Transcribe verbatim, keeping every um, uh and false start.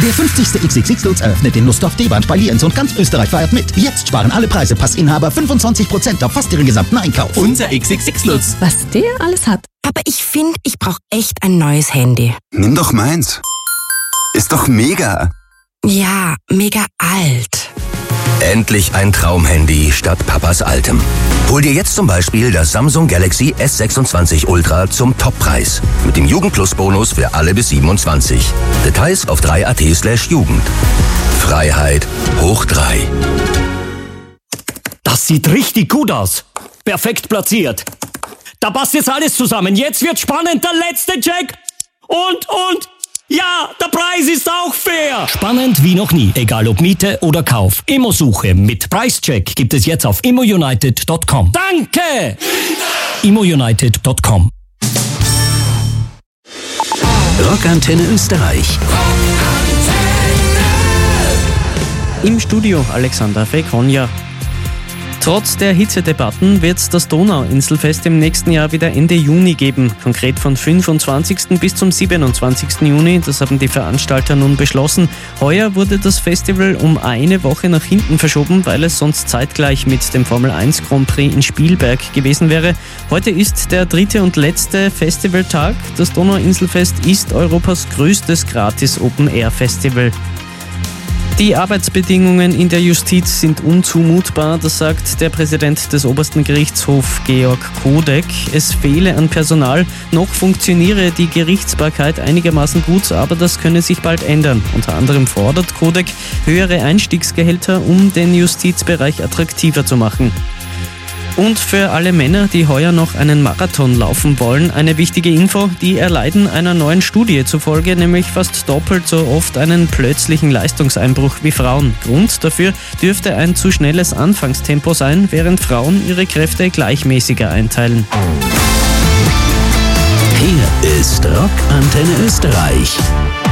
Der fünfzigste X X X-Lutz eröffnet den Lusthof D-Band bei Lienz und ganz Österreich feiert mit. Jetzt sparen alle Preisepassinhaber fünfundzwanzig Prozent auf fast ihren gesamten Einkauf. Unser X X X-Lutz. Was der alles hat. Aber ich finde, ich brauche echt ein neues Handy. Nimm doch meins. Ist doch mega. Ja, mega alt. Endlich ein Traumhandy statt Papas altem. Hol dir jetzt zum Beispiel das Samsung Galaxy S sechsundzwanzig Ultra zum Toppreis. Mit dem Jugendplus-Bonus für alle bis siebenundzwanzig. Details auf drei punkt at slash Jugend. Freiheit hoch drei. Das sieht richtig gut aus. Perfekt platziert. Da passt jetzt alles zusammen. Jetzt wird spannend. Der letzte Check. Und, und... Ja, der Preis ist auch fair. Spannend wie noch nie, egal ob Miete oder Kauf. Immosuche mit Preischeck gibt es jetzt auf immo united punkt com. Danke! immo united punkt com. Rockantenne Österreich. Im Studio Alexander Fekonja. Trotz der Hitzedebatten wird es das Donauinselfest im nächsten Jahr wieder Ende Juni geben. Konkret von fünfundzwanzigsten bis zum siebenundzwanzigsten Juni. Das haben die Veranstalter nun beschlossen. Heuer wurde das Festival um eine Woche nach hinten verschoben, weil es sonst zeitgleich mit dem Formel eins Grand Prix in Spielberg gewesen wäre. Heute ist der dritte und letzte Festivaltag. Das Donauinselfest ist Europas größtes Gratis-Open-Air-Festival. Die Arbeitsbedingungen in der Justiz sind unzumutbar, das sagt der Präsident des obersten Gerichtshofs Georg Kodek. Es fehle an Personal, noch funktioniere die Gerichtsbarkeit einigermaßen gut, aber das könne sich bald ändern. Unter anderem fordert Kodek höhere Einstiegsgehälter, um den Justizbereich attraktiver zu machen. Und für alle Männer, die heuer noch einen Marathon laufen wollen, eine wichtige Info: Die erleiden einer neuen Studie zufolge nämlich fast doppelt so oft einen plötzlichen Leistungseinbruch wie Frauen. Grund dafür dürfte ein zu schnelles Anfangstempo sein, während Frauen ihre Kräfte gleichmäßiger einteilen. Hier ist Rockantenne Österreich.